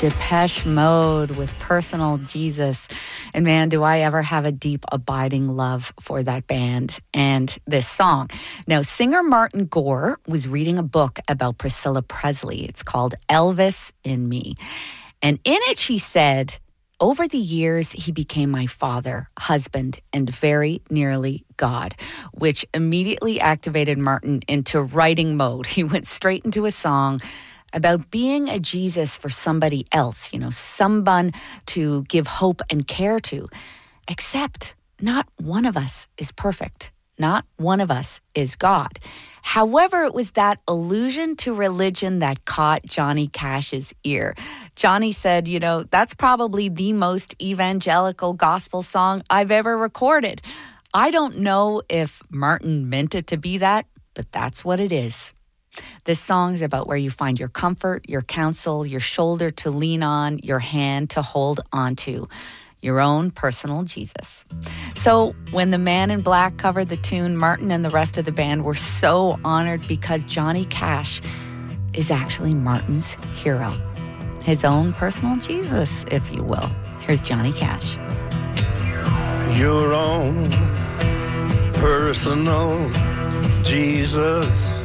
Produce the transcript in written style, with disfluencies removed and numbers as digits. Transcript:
Depeche Mode with Personal Jesus. And man, do I ever have a deep, abiding love for that band and this song. Now, singer Martin Gore was reading a book about Priscilla Presley. It's called Elvis in Me. And in it, she said, over the years, he became my father, husband, and very nearly God, which immediately activated Martin into writing mode. He went straight into a song about being a Jesus for somebody else, someone to give hope and care to. Except not one of us is perfect. Not one of us is God. However, it was that allusion to religion that caught Johnny Cash's ear. Johnny said, that's probably the most evangelical gospel song I've ever recorded. I don't know if Martin meant it to be that, but that's what it is. This song's about where you find your comfort, your counsel, your shoulder to lean on, your hand to hold onto, your own personal Jesus. So when the Man in Black covered the tune, Martin and the rest of the band were so honored because Johnny Cash is actually Martin's hero. His own personal Jesus, if you will. Here's Johnny Cash. Your own personal Jesus.